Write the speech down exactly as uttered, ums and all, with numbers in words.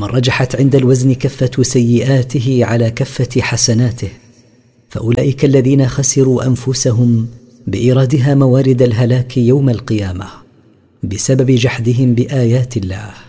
ومن رجحت عند الوزن كفة سيئاته على كفة حسناته، فأولئك الذين خسروا أنفسهم بإيرادها موارد الهلاك يوم القيامة بسبب جحدهم بآيات الله.